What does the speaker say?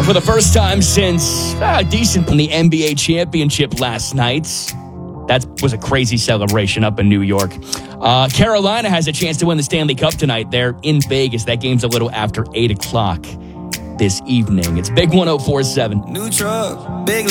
For the first time since decent in the NBA championship last night. That was a crazy celebration up in New York. Carolina has a chance to win the Stanley Cup tonight. They're in Vegas. That game's a little after 8 o'clock this evening. It's Big 104.7. New truck, big